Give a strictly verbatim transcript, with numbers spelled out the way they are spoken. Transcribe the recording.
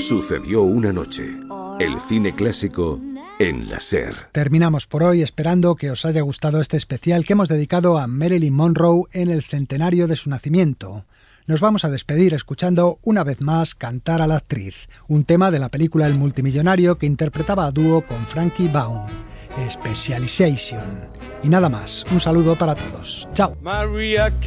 Sucedió una noche. El cine clásico en la SER. Terminamos por hoy esperando que os haya gustado este especial que hemos dedicado a Marilyn Monroe en el centenario de su nacimiento. Nos vamos a despedir escuchando una vez más Cantar a la actriz, un tema de la película El multimillonario que interpretaba a dúo con Frankie Baum, Specialization. Y nada más, un saludo para todos. Chao. Maria